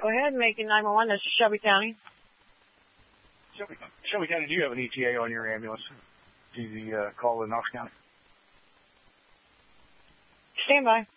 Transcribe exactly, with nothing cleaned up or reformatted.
Go ahead, make it nine one one. This is Shelby County. Shelby, Shelby County, do you have an E T A on your ambulance? Do you uh, call in Knox County? Stand by.